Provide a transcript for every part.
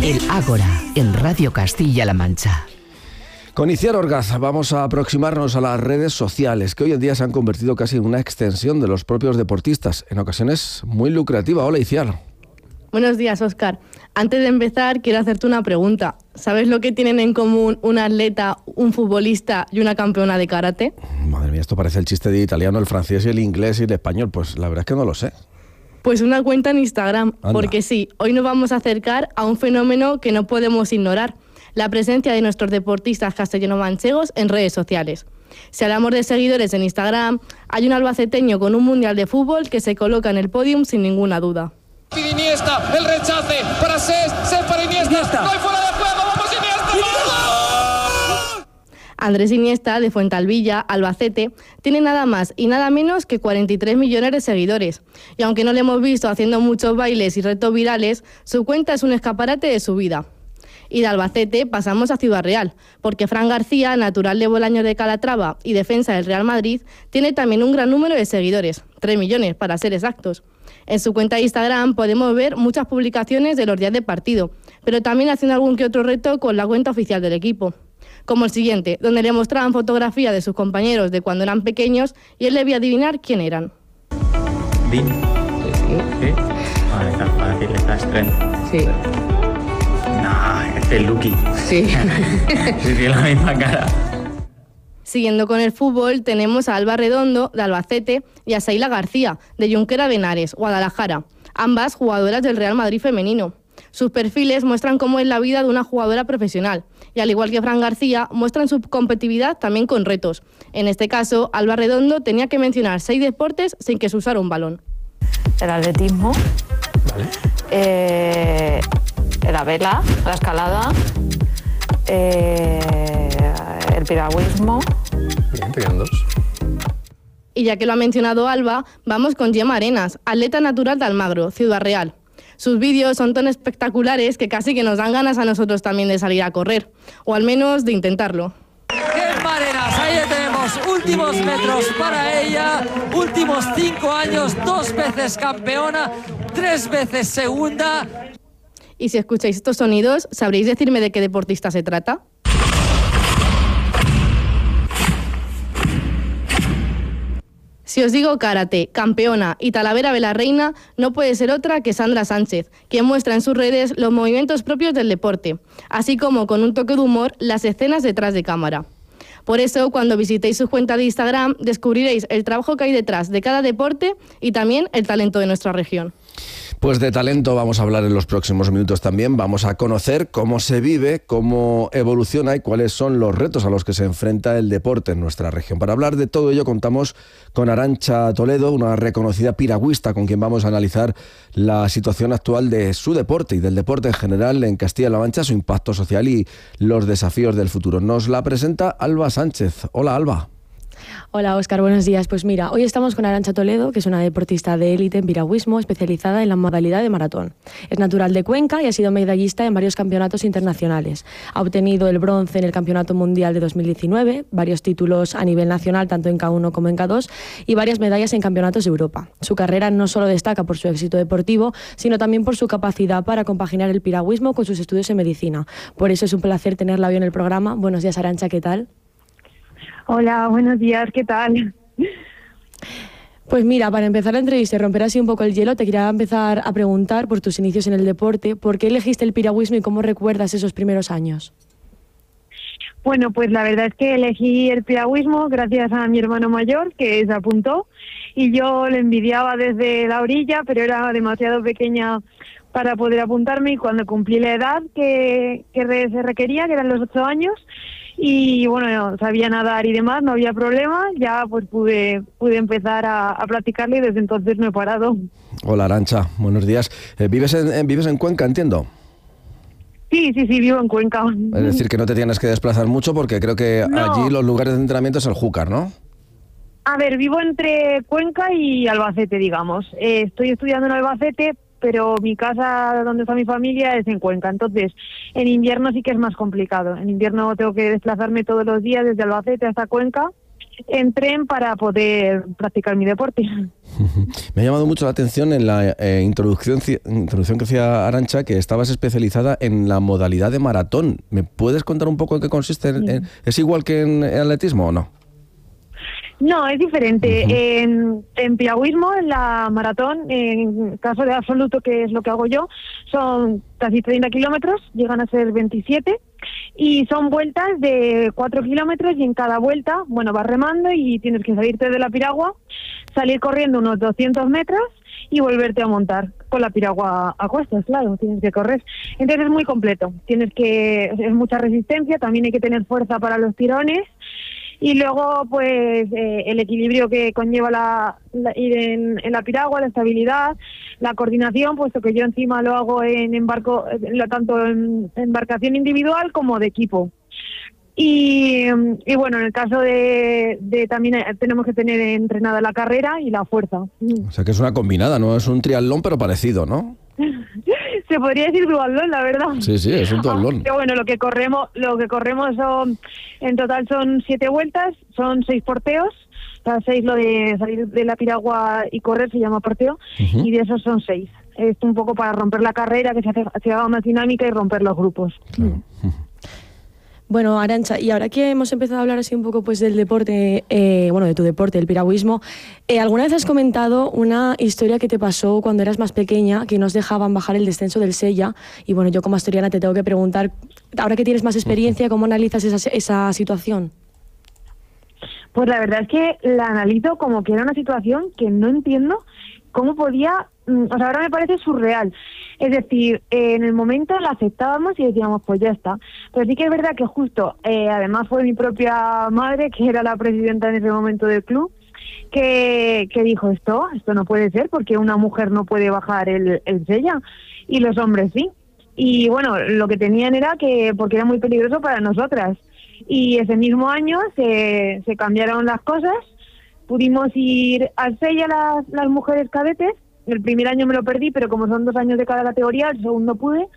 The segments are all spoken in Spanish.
El Ágora, en Radio Castilla-La Mancha. Con Iciar Orgaz vamos a aproximarnos a las redes sociales, que hoy en día se han convertido casi en una extensión de los propios deportistas, en ocasiones muy lucrativa. Hola, Iciar. Buenos días, Óscar. Antes de empezar, quiero hacerte una pregunta. ¿Sabes lo que tienen en común un atleta, un futbolista y una campeona de karate? Madre mía, esto parece el chiste de italiano, el francés, el inglés y el español. Pues la verdad es que no lo sé. Pues una cuenta en Instagram. Anda. Porque sí, hoy nos vamos a acercar a un fenómeno que no podemos ignorar: la presencia de nuestros deportistas castellano-manchegos en redes sociales. Si hablamos de seguidores en Instagram, hay un albaceteño con un mundial de fútbol que se coloca en el podium sin ninguna duda. Iniesta, el rechace para Cés para Iniesta, no hay fuera de juego, vamos Iniesta. Andrés Iniesta, de Fuentalbilla, Albacete, tiene nada más y nada menos que 43 millones de seguidores. Y aunque no le hemos visto haciendo muchos bailes y retos virales, su cuenta es un escaparate de su vida. Y de Albacete pasamos a Ciudad Real, porque Fran García, natural de Bolaños de Calatrava y defensa del Real Madrid, tiene también un gran número de seguidores, 3 millones para ser exactos. En su cuenta de Instagram podemos ver muchas publicaciones de los días de partido, pero también haciendo algún que otro reto con la cuenta oficial del equipo. Como el siguiente, donde le mostraban fotografías de sus compañeros de cuando eran pequeños y él debía adivinar quién eran. Dean. Sí. Vale, está fácil, está Strength. Sí. No, este es Lucky. Sí. Sí, tiene la misma cara. Siguiendo con el fútbol, tenemos a Alba Redondo, de Albacete, y a Seila García, de Junquera de Henares, Guadalajara, ambas jugadoras del Real Madrid femenino. Sus perfiles muestran cómo es la vida de una jugadora profesional, y al igual que Fran García, muestran su competitividad también con retos. En este caso, Alba Redondo tenía que mencionar 6 deportes sin que se usara un balón. El atletismo, Vale. la vela, la escalada, el piragüismo. Bien, te quedan 2. Y ya que lo ha mencionado Alba, vamos con Gemma Arenas, atleta natural de Almagro, Ciudad Real. Sus vídeos son tan espectaculares que casi que nos dan ganas a nosotros también de salir a correr, o al menos de intentarlo. Gemma Arenas, ahí le tenemos, últimos metros para ella, últimos 5 años, 2 veces campeona, 3 veces segunda. Y si escucháis estos sonidos, ¿sabréis decirme de qué deportista se trata? Si os digo karate, campeona y Talavera de la Reina, no puede ser otra que Sandra Sánchez, quien muestra en sus redes los movimientos propios del deporte, así como con un toque de humor las escenas detrás de cámara. Por eso, cuando visitéis su cuenta de Instagram, descubriréis el trabajo que hay detrás de cada deporte y también el talento de nuestra región. Pues de talento vamos a hablar en los próximos minutos también. Vamos a conocer cómo se vive, cómo evoluciona y cuáles son los retos a los que se enfrenta el deporte en nuestra región. Para hablar de todo ello contamos con Arantxa Toledo, una reconocida piragüista con quien vamos a analizar la situación actual de su deporte y del deporte en general en Castilla-La Mancha, su impacto social y los desafíos del futuro. Nos la presenta Alba Sánchez. Hola, Alba. Hola, Óscar, buenos días. Pues mira, hoy estamos con Arantxa Toledo, que es una deportista de élite en piragüismo especializada en la modalidad de maratón. Es natural de Cuenca y ha sido medallista en varios campeonatos internacionales. Ha obtenido el bronce en el Campeonato Mundial de 2019, varios títulos a nivel nacional, tanto en K1 como en K2, y varias medallas en campeonatos de Europa. Su carrera no solo destaca por su éxito deportivo, sino también por su capacidad para compaginar el piragüismo con sus estudios en medicina. Por eso es un placer tenerla hoy en el programa. Buenos días, Arantxa, ¿qué tal? Hola, buenos días, ¿qué tal? Pues mira, para empezar la entrevista y romper así un poco el hielo, te quería empezar a preguntar por tus inicios en el deporte. ¿Por qué elegiste el piragüismo y cómo recuerdas esos primeros años? Bueno, pues la verdad es que elegí el piragüismo gracias a mi hermano mayor, que se apuntó, y yo le envidiaba desde la orilla, pero era demasiado pequeña para poder apuntarme, y cuando cumplí la edad que se requería, que eran los 8 años, y bueno, sabía nadar y demás, no había problema, ya pues pude empezar a practicarlo y desde entonces no he parado. Hola, Arantxa, buenos días. ¿Vives en Cuenca, entiendo? Sí, vivo en Cuenca. Es decir, que no te tienes que desplazar mucho porque creo que allí los lugares de entrenamiento es el Júcar, ¿no? A ver, vivo entre Cuenca y Albacete, digamos. Estoy estudiando en Albacete, pero mi casa donde está mi familia es en Cuenca, entonces en invierno sí que es más complicado. En invierno tengo que desplazarme todos los días desde Albacete hasta Cuenca en tren para poder practicar mi deporte. Me ha llamado mucho la atención en la introducción que hacía Arantxa, que estabas especializada en la modalidad de maratón. ¿Me puedes contar un poco en qué consiste? ¿Es igual que en atletismo o no? No, es diferente. En piragüismo, en la maratón, en caso de absoluto, que es lo que hago yo, son casi 30 kilómetros, llegan a ser 27, y son vueltas de 4 kilómetros, y en cada vuelta, bueno, vas remando y tienes que salirte de la piragua, salir corriendo unos 200 metros y volverte a montar con la piragua a cuestas, claro, tienes que correr. Entonces es muy completo, es mucha resistencia, también hay que tener fuerza para los tirones. Y luego, pues, el equilibrio que conlleva ir en la piragua, la estabilidad, la coordinación, puesto que yo encima lo hago tanto en embarcación individual como de equipo. Y bueno, en el caso de también tenemos que tener entrenada la carrera y la fuerza. O sea que es una combinada, ¿no? Es un triatlón, pero parecido, ¿no? Se podría decir duatlón, la verdad. Sí, es un duatlón. Pero bueno, lo que corremos en total son 7 vueltas, son 6 porteos. Cada 6 lo de salir de la piragua y correr se llama porteo, y de esos son 6. Es un poco para romper la carrera, que se haga más dinámica y romper los grupos. Claro. Bueno, Arantxa, y ahora que hemos empezado a hablar así un poco pues del deporte, de tu deporte, el piragüismo, ¿alguna vez has comentado una historia que te pasó cuando eras más pequeña, que nos dejaban bajar el descenso del Sella? Y bueno, yo como asturiana te tengo que preguntar, ahora que tienes más experiencia, ¿cómo analizas esa situación? Pues la verdad es que la analizo como que era una situación que no entiendo cómo podía... O sea, ahora me parece surreal. Es decir, en el momento la aceptábamos y decíamos, pues ya está. Pero sí que es verdad que justo, además fue mi propia madre, que era la presidenta en ese momento del club, que dijo esto no puede ser, porque una mujer no puede bajar el Sella y los hombres sí. Y bueno, lo que tenían era porque era muy peligroso para nosotras. Y ese mismo año se cambiaron las cosas, pudimos ir al Sella las mujeres cadetes. El primer año me lo perdí, pero como son 2 años de cada categoría, el segundo pude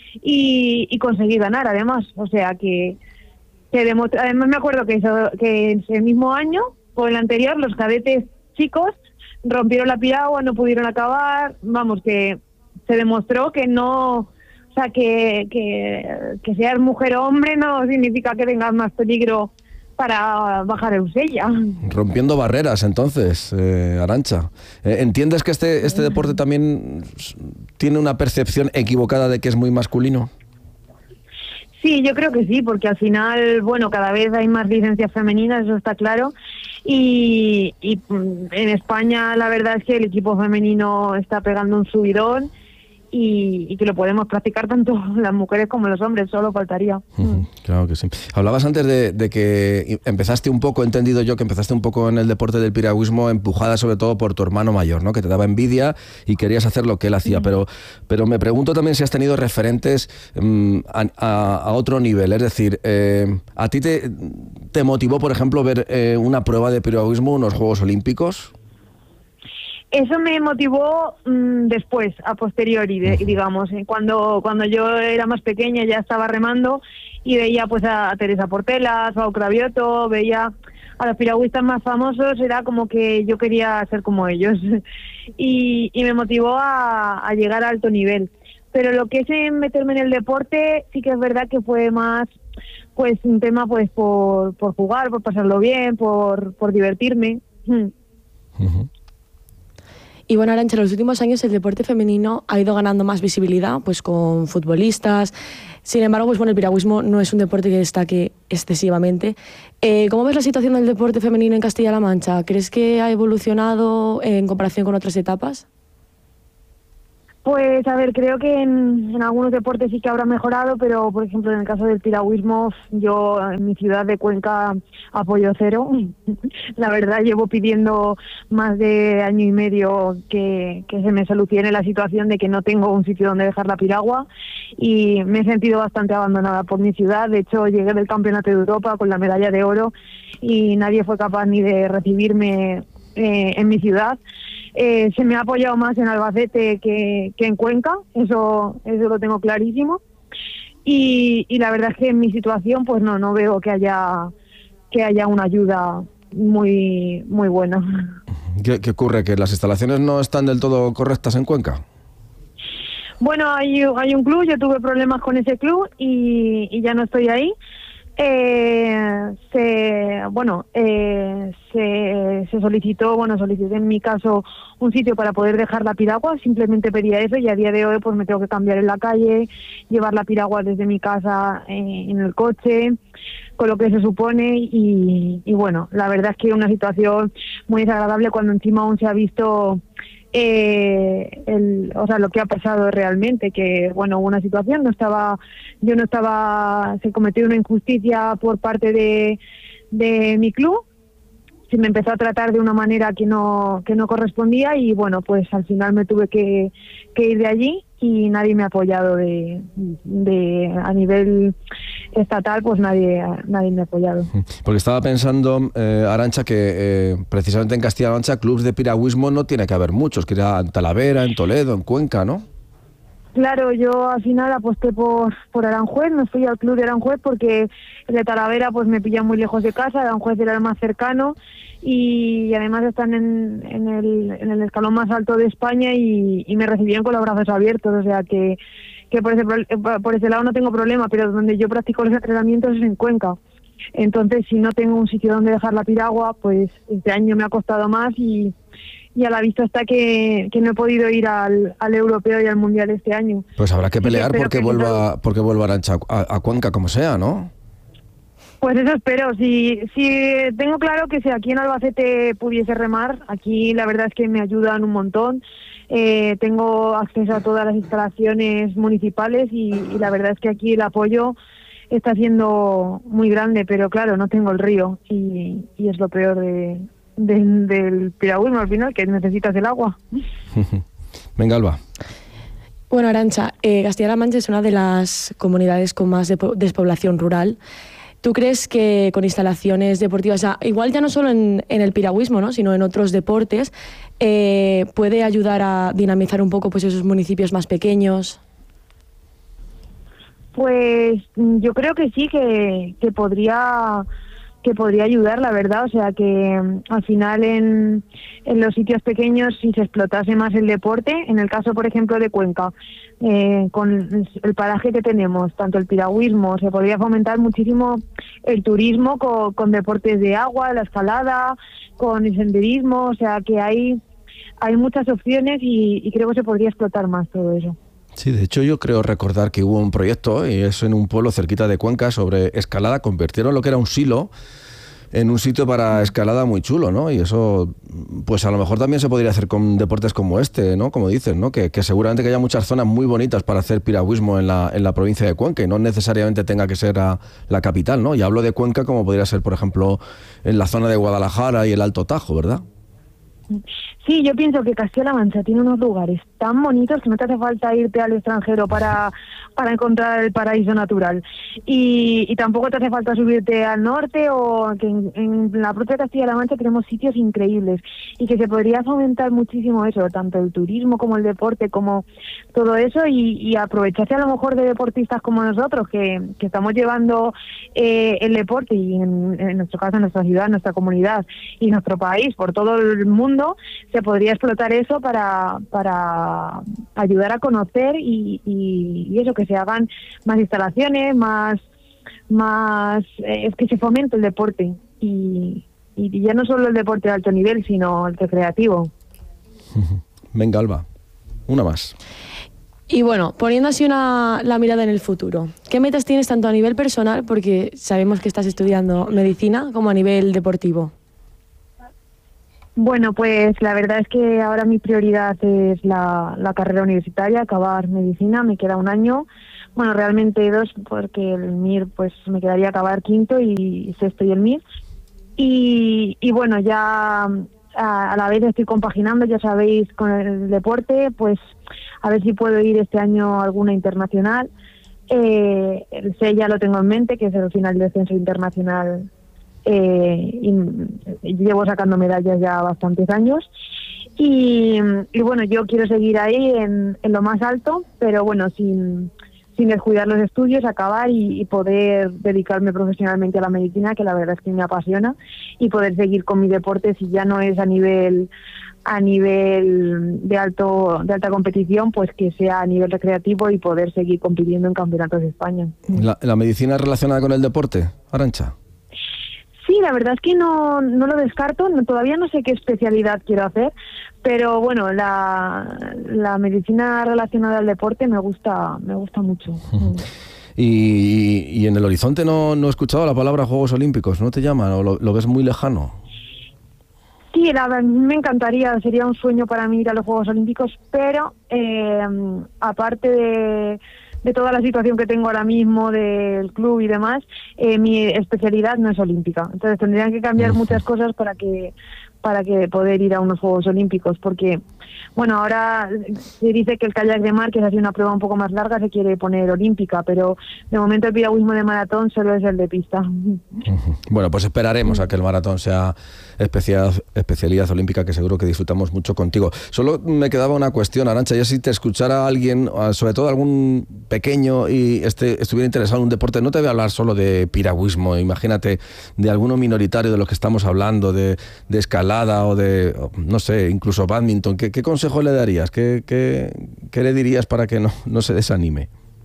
y conseguí ganar, además. O sea que además me acuerdo que ese mismo año, o el anterior, los cadetes chicos rompieron la piragua, no pudieron acabar. Vamos, que se demostró que no... O sea, que seas mujer o hombre no significa que tengas más peligro para bajar el Sella. Rompiendo barreras, entonces, Arantxa. ¿Entiendes que este deporte también tiene una percepción equivocada de que es muy masculino? Sí, yo creo que sí, porque al final, bueno, cada vez hay más licencias femeninas, eso está claro. Y en España la verdad es que el equipo femenino está pegando un subidón. Y que lo podemos practicar tanto las mujeres como los hombres, solo faltaría. Claro que sí. Hablabas antes de que empezaste un poco en el deporte del piragüismo empujada sobre todo por tu hermano mayor, ¿no? Que te daba envidia y querías hacer lo que él hacía, pero me pregunto también si has tenido referentes a otro nivel, es decir, ¿a ti te motivó, por ejemplo, ver una prueba de piragüismo, unos Juegos Olímpicos? Eso me motivó después, a posteriori, digamos. Cuando yo era más pequeña ya estaba remando y veía pues a Teresa Portelas, a Cravioto, veía a los piragüistas más famosos, era como que yo quería ser como ellos. y me motivó a llegar a alto nivel. Pero lo que es meterme en el deporte, sí que es verdad que fue más pues un tema pues por jugar, por pasarlo bien, por divertirme. Y bueno, Arantxa, en los últimos años el deporte femenino ha ido ganando más visibilidad, pues con futbolistas. Sin embargo, pues bueno, el piragüismo no es un deporte que destaque excesivamente. ¿Cómo ves la situación del deporte femenino en Castilla-La Mancha? ¿Crees que ha evolucionado en comparación con otras etapas? Pues a ver, creo que en algunos deportes sí que habrá mejorado, pero por ejemplo en el caso del piragüismo, yo en mi ciudad de Cuenca apoyo cero. La verdad llevo pidiendo más de año y medio que se me solucione la situación de que no tengo un sitio donde dejar la piragua y me he sentido bastante abandonada por mi ciudad. De hecho llegué del Campeonato de Europa con la medalla de oro y nadie fue capaz ni de recibirme en mi ciudad. Se me ha apoyado más en Albacete que en Cuenca, eso lo tengo clarísimo. Y la verdad es que en mi situación pues no veo que haya una ayuda muy bueno. ¿Qué ocurre? ¿Que las instalaciones no están del todo correctas en Cuenca? Bueno, hay un club, yo tuve problemas con ese club y ya no estoy ahí. Se solicité en mi caso un sitio para poder dejar la piragua, simplemente pedía eso, y a día de hoy pues me tengo que cambiar en la calle, llevar la piragua desde mi casa en el coche, con lo que se supone, y bueno, la verdad es que es una situación muy desagradable cuando encima aún se ha visto lo que ha pasado realmente, que bueno, hubo una situación, se cometió una injusticia por parte de mi club, se me empezó a tratar de una manera que no correspondía, y bueno, pues al final me tuve que ir de allí, y nadie me ha apoyado a nivel estatal, pues nadie me ha apoyado. Porque estaba pensando, Arantxa, que precisamente en Castilla-La Mancha clubs de piragüismo no tiene que haber muchos, que era en Talavera, en Toledo, en Cuenca, ¿no? Claro, yo al final aposté por Aranjuez, me fui al club de Aranjuez porque el de Talavera pues me pilla muy lejos de casa, Aranjuez era el más cercano, y además están en el escalón más alto de España, y me recibieron con los brazos abiertos, o sea que por ese lado no tengo problema, pero donde yo practico los entrenamientos es en Cuenca. Entonces, si no tengo un sitio donde dejar la piragua, pues este año me ha costado más, y a la vista está que no he podido ir al europeo y al mundial este año. Pues habrá que pelear porque vuelva Arantxa a Cuenca como sea, ¿no? Pues eso espero. Si tengo claro que si aquí en Albacete pudiese remar, aquí la verdad es que me ayudan un montón. Tengo acceso a todas las instalaciones municipales, y la verdad es que aquí el apoyo está siendo muy grande, pero claro, no tengo el río, y es lo peor del piragüismo al final, que necesitas el agua. Venga, Alba. Bueno, Arantxa, Castilla-La Mancha es una de las comunidades con más despoblación rural. ¿Tú crees que con instalaciones deportivas, o sea, igual ya no solo en el piragüismo, ¿no?, sino en otros deportes, puede ayudar a dinamizar un poco pues esos municipios más pequeños? Pues yo creo que sí, que podría ayudar, la verdad. O sea que al final en los sitios pequeños, si se explotase más el deporte, en el caso por ejemplo de Cuenca, con el paraje que tenemos, tanto el piragüismo, se podría fomentar muchísimo el turismo con deportes de agua, la escalada, con el senderismo. O sea que hay muchas opciones, y creo que se podría explotar más todo eso. Sí, de hecho yo creo recordar que hubo un proyecto, y eso en un pueblo cerquita de Cuenca, sobre escalada. Convirtieron lo que era un silo en un sitio para escalada muy chulo, ¿no? Y eso, pues a lo mejor también se podría hacer con deportes como este, ¿no? Como dices, ¿no? Que seguramente que haya muchas zonas muy bonitas para hacer piragüismo en la provincia de Cuenca, y no necesariamente tenga que ser la capital, ¿no? Y hablo de Cuenca como podría ser, por ejemplo, en la zona de Guadalajara y el Alto Tajo, ¿verdad? Sí, yo pienso que Castilla-La Mancha tiene unos lugares tan bonitos que no te hace falta irte al extranjero para encontrar el paraíso natural, y tampoco te hace falta subirte al norte, o que en la propia Castilla-La Mancha tenemos sitios increíbles, y que se podría fomentar muchísimo eso, tanto el turismo como el deporte, como todo eso, y aprovecharse a lo mejor de deportistas como nosotros, que estamos llevando el deporte, y en nuestro caso, en nuestra ciudad, nuestra comunidad y nuestro país, por todo el mundo. Se podría explotar eso para ayudar a conocer, y eso, que se hagan más instalaciones, más es que se fomente el deporte, y ya no solo el deporte de alto nivel, sino el recreativo. Venga, Alba, una más. Y bueno, poniendo así la mirada en el futuro, ¿qué metas tienes tanto a nivel personal, porque sabemos que estás estudiando medicina, como a nivel deportivo? Bueno, pues la verdad es que ahora mi prioridad es la carrera universitaria, acabar medicina. Me queda un año, bueno, realmente 2, porque el MIR pues me quedaría acabar quinto y sexto y el MIR. Y bueno, ya a la vez estoy compaginando, ya sabéis, con el deporte, pues a ver si puedo ir este año a alguna internacional. El C ya lo tengo en mente, que es el final del descenso internacional. Y llevo sacando medallas ya bastantes años, y bueno, yo quiero seguir ahí en lo más alto, pero bueno, sin sin descuidar los estudios, acabar y poder dedicarme profesionalmente a la medicina, que la verdad es que me apasiona, y poder seguir con mi deporte, si ya no es a nivel de alta competición, pues que sea a nivel recreativo y poder seguir compitiendo en campeonatos de España. ¿La medicina es relacionada con el deporte, Arantxa? Sí, la verdad es que no lo descarto, todavía no sé qué especialidad quiero hacer, pero bueno, la medicina relacionada al deporte me gusta mucho. ¿Y en el horizonte no he escuchado la palabra Juegos Olímpicos? ¿No te llaman o lo ves muy lejano? Sí, me encantaría, sería un sueño para mí ir a los Juegos Olímpicos, pero aparte de toda la situación que tengo ahora mismo del club y demás, mi especialidad no es olímpica. Entonces tendrían que cambiar muchas cosas para que poder ir a unos Juegos Olímpicos, porque bueno, ahora se dice que el kayak de mar, que es así una prueba un poco más larga, se quiere poner olímpica, pero de momento el piragüismo de maratón solo es el de pista. Bueno, pues esperaremos a que el maratón sea especialidad olímpica, que seguro que disfrutamos mucho contigo. Solo me quedaba una cuestión, Arantxa, ya si te escuchara alguien, sobre todo algún pequeño, y estuviera interesado en un deporte, no te voy a hablar solo de piragüismo, imagínate de alguno minoritario de lo que estamos hablando, de escalada o de, no sé, incluso bádminton. ¿Qué consejo le darías? ¿Qué le dirías para que no se desanime?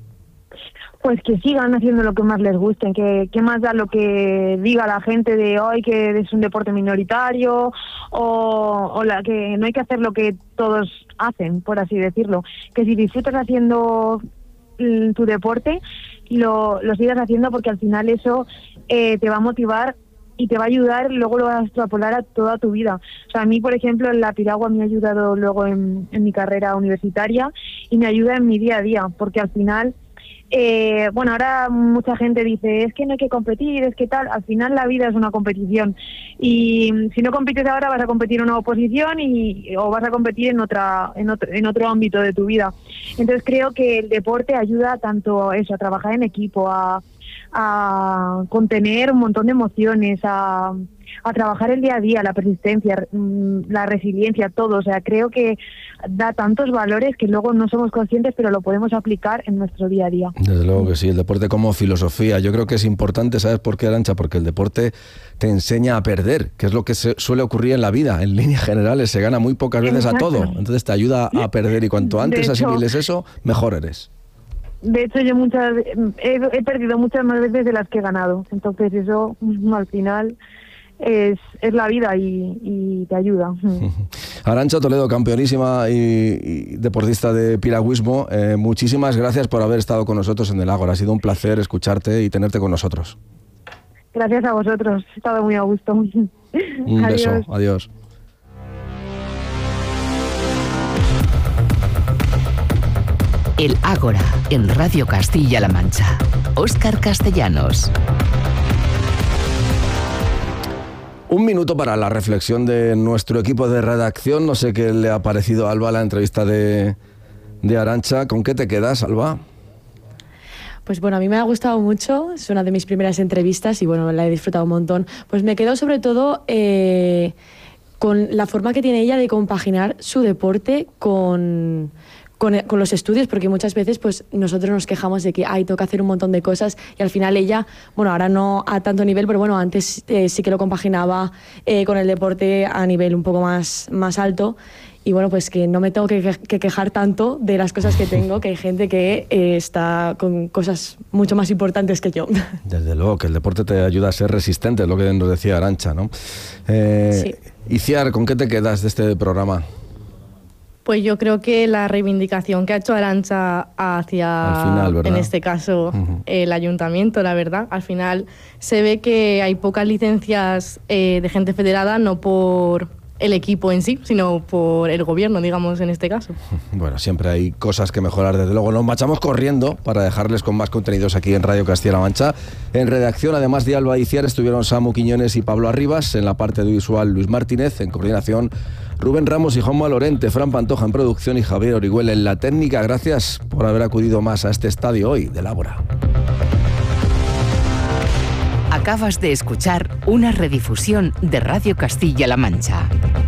Pues que sigan haciendo lo que más les guste, que más da lo que diga la gente de hoy, que es un deporte minoritario, o que no hay que hacer lo que todos hacen, por así decirlo. Que si disfrutas haciendo tu deporte, lo sigas haciendo, porque al final eso te va a motivar y te va a ayudar, luego lo vas a extrapolar a toda tu vida. O sea, a mí, por ejemplo, la piragua me ha ayudado luego en mi carrera universitaria y me ayuda en mi día a día, porque al final, bueno, ahora mucha gente dice, es que no hay que competir, es que tal. Al final la vida es una competición, y si no compites ahora vas a competir en una oposición o vas a competir en otro ámbito de tu vida. Entonces creo que el deporte ayuda tanto a trabajar en equipo, a contener un montón de emociones, a trabajar el día a día, la persistencia, la resiliencia, todo. O sea, creo que da tantos valores que luego no somos conscientes, pero lo podemos aplicar en nuestro día a día. Desde luego que sí, el deporte como filosofía. Yo creo que es importante, ¿sabes por qué, Arantxa? Porque el deporte te enseña a perder, que es lo que suele ocurrir en la vida. En líneas generales se gana muy pocas veces a todo, entonces te ayuda a perder, y cuanto antes asimiles eso, mejor eres. De hecho, yo he perdido muchas más veces de las que he ganado. Entonces eso al final es la vida y te ayuda. Arantxa Toledo, campeonísima y deportista de piragüismo, muchísimas gracias por haber estado con nosotros en el Ágora. Ha sido un placer escucharte y tenerte con nosotros. Gracias a vosotros, he estado muy a gusto. Un beso, adiós. El Ágora, en Radio Castilla-La Mancha. Óscar Castellanos. Un minuto para la reflexión de nuestro equipo de redacción. No sé qué le ha parecido a Alba la entrevista de Arantxa. ¿Con qué te quedas, Alba? Pues bueno, a mí me ha gustado mucho, es una de mis primeras entrevistas y bueno, la he disfrutado un montón. Pues me quedo sobre todo con la forma que tiene ella de compaginar su deporte con los estudios, porque muchas veces pues nosotros nos quejamos de que toca hacer un montón de cosas, y al final ella, bueno, ahora no a tanto nivel, pero bueno, antes sí que lo compaginaba con el deporte a nivel un poco más alto. Y bueno, pues que no me tengo que quejar tanto de las cosas que tengo, que hay gente que está con cosas mucho más importantes que yo. Desde luego, que el deporte te ayuda a ser resistente, es lo que nos decía Arantxa, ¿no? Sí. Iciar, ¿con qué te quedas de este programa? Pues yo creo que la reivindicación que ha hecho Arantxa hacia, al final, ¿verdad? En este caso, el ayuntamiento, la verdad, al final se ve que hay pocas licencias de gente federada, no por el equipo en sí, sino por el gobierno, digamos, en este caso. Bueno, siempre hay cosas que mejorar, desde luego. Nos marchamos corriendo para dejarles con más contenidos aquí en Radio Castilla-La Mancha. En redacción, además de Alba Iciar, estuvieron Samu Quiñones y Pablo Arribas. En la parte de visual, Luis Martínez. En coordinación, Rubén Ramos y Juanma Lorente. Fran Pantoja en producción y Javier Orihuela en la técnica. Gracias por haber acudido más a este estadio hoy del Ágora. Acabas de escuchar una redifusión de Radio Castilla-La Mancha.